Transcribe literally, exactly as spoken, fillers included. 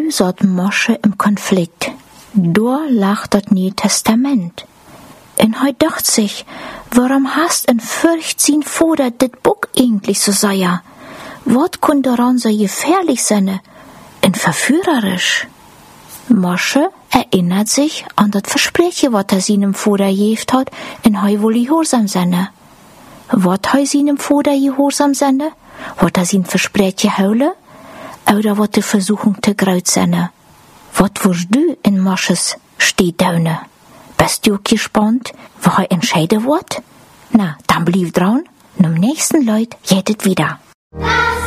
Nu satt Mosche im Konflikt. Da lag das Neue Testament. Und hij dacht sich, warum hast en fürcht sin Vater dit Buch eigentlich so sei? Wat kun daran so gefährlich sein und verführerisch? Mosche erinnert sich an das Versprechen, wat er seinem Vater gegeben hat, und hij will gehorsam sein. Wat hij seinem Vater gehorsam sein? Wat er sein Versprechen houden? Oder wat de Versuchung te groot sein? Wat wirst du in Mosches Stehdaune? Bist du gespannt, wo er entscheiden wird? Na, dann blieb dran, und am nächsten Leut jedet wieder.